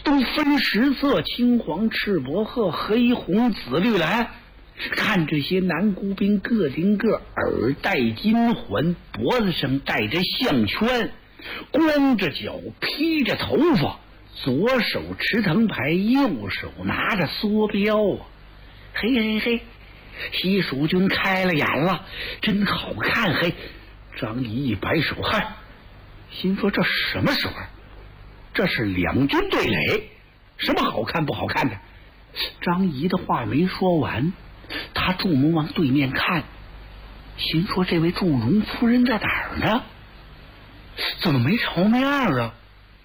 都分十色，青黄赤薄褐，黑红紫绿蓝。看这些南孤兵个顶个耳戴金环，脖子上戴着项圈，光着脚，披着头发，左手持藤牌，右手拿着梭镖啊！嘿嘿嘿，西蜀军开了眼了，真好看！嘿，张仪一摆手，嗨，心说这什么时候？这是两军对垒，什么好看不好看的？张仪的话没说完，他注目往对面看，心说这位祝融夫人在哪儿呢？怎么没朝面啊？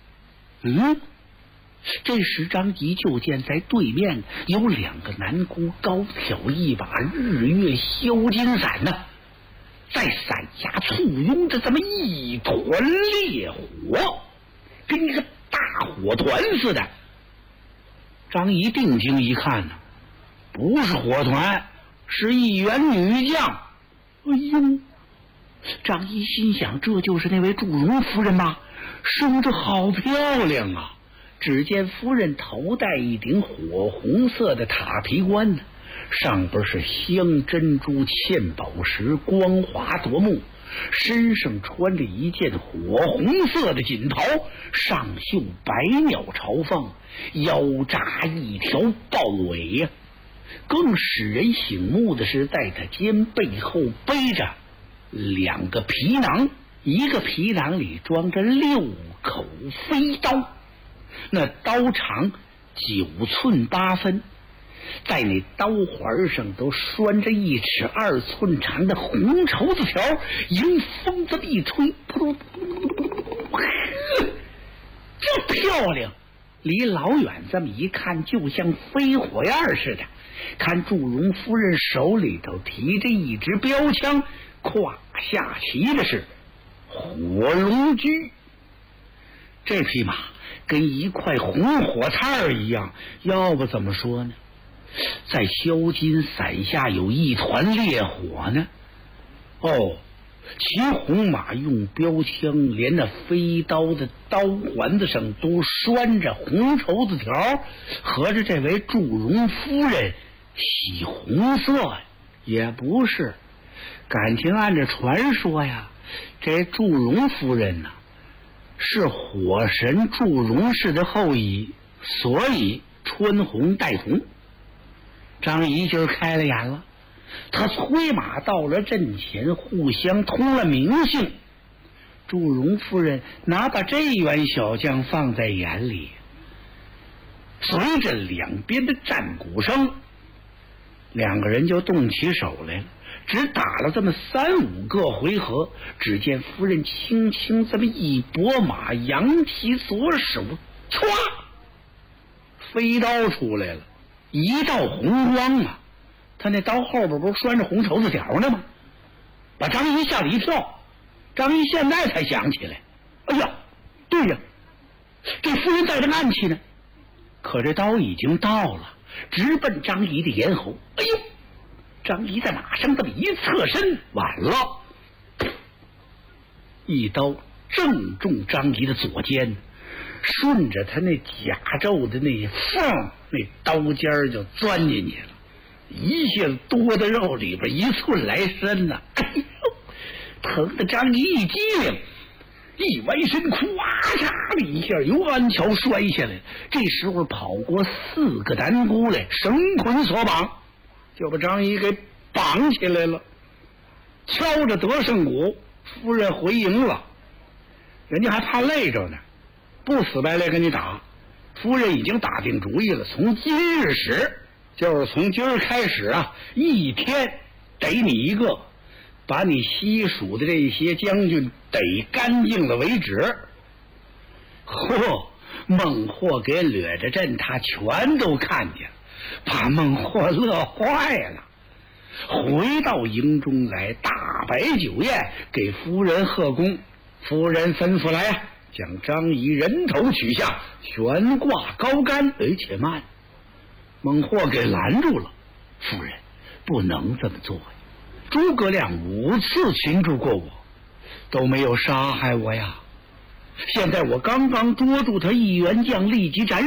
这时张仪就见在对面有两个南孤，高挑一把日月销金伞呢，在伞下簇拥着这么一团烈火，跟一个大火团似的。张仪定睛一看呢，不是火团，是一员女将。哎呦，张仪心想，这就是那位祝融夫人吗？生着好漂亮啊！只见夫人头戴一顶火红色的塔皮冠呢，上边是镶珍珠嵌宝石，光滑夺目，身上穿着一件火红色的锦袍，上绣百鸟朝凤，腰扎一条豹尾呀。更使人醒目的是，在他肩背后背着两个皮囊，一个皮囊里装着6口飞刀，那刀长9寸8分，在那刀环上都拴着1尺2寸长的红绸子条，迎风这么一吹，噗这漂亮！离老远这么一看，就像飞火焰似的。看祝融夫人手里头提着一支标枪，胯下骑的是火龙驹。这匹马跟一块红火炭一样，要不怎么说呢？在销金伞下有一团烈火呢。骑红马用标枪，连那飞刀的刀环子上都拴着红绸子条，合着这位祝融夫人喜红色呀？也不是，感情按照传说呀，这祝融夫人呢是火神祝融氏的后裔，所以穿红戴红。张仪今儿开了眼了，他催马到了阵前，互相通了名姓。祝融夫人哪把这员小将放在眼里？随着两边的战鼓声，两个人就动起手来了。只打了这么3、5个回合，只见夫人轻轻这么一拨马，扬起左手，歘，飞刀出来了，一道红光啊！他那刀后边不是拴着红绸子条呢吗？把张仪吓了一跳。张仪现在才想起来，哎呀，对呀，这夫人带着暗器呢。可这刀已经到了，直奔张仪的咽喉。哎呦！张仪在马上这么一侧身，晚了，一刀正中张仪的左肩，顺着他那甲胄的那缝，那刀尖就钻进去了，一下子多的肉里边1寸来深呐！哎呦，疼的张仪一激灵，一歪身，咵嚓的一下由鞍桥摔下来。这时候跑过4个南孤来，绳捆索绑，就把张仪给绑起来了。敲着得胜鼓，夫人回营了，人家还怕累着呢，不死白赖跟你打。夫人已经打定主意了，从今日始，就是从今儿开始啊，一天逮你一个，把你西蜀的这些将军逮干净了为止。孟获给掠着阵，他全都看见了，把孟获乐坏了。回到营中来，大摆酒宴，给夫人贺功。夫人吩咐来，将张仪人头取下，悬挂高杆。且慢，孟获给拦住了。夫人不能这么做呀，诸葛亮5次擒住过我，都没有杀害我呀。现在我刚刚捉住他一员将，立即斩